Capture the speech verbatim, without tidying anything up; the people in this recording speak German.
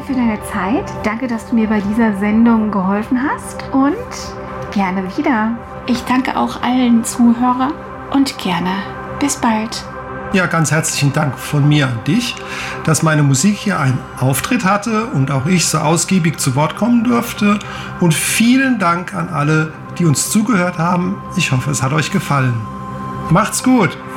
für deine Zeit. Danke, dass du mir bei dieser Sendung geholfen hast und gerne wieder. Ich danke auch allen Zuhörern und gerne bis bald. Ja, ganz herzlichen Dank von mir an dich, dass meine Musik hier einen Auftritt hatte und auch ich so ausgiebig zu Wort kommen durfte. Und vielen Dank an alle, die uns zugehört haben. Ich hoffe, es hat euch gefallen. Macht's gut!